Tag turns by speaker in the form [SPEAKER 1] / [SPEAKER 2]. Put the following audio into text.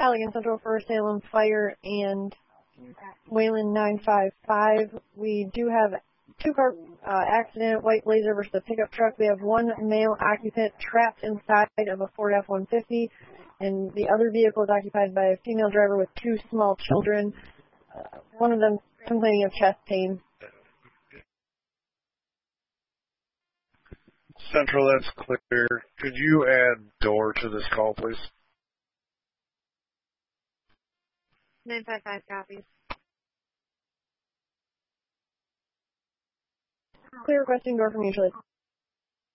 [SPEAKER 1] Allegan Central for Salem Fire and Wayland 955. We do have two-car accident, white Blazer versus a pickup truck. We have one male occupant trapped inside of a Ford F-150, and the other vehicle is occupied by a female driver with two small children. One of them complaining of chest pain.
[SPEAKER 2] Central, that's clear. Could you add door to this call, please?
[SPEAKER 3] 955 copies.
[SPEAKER 1] Clear, requesting door from usually.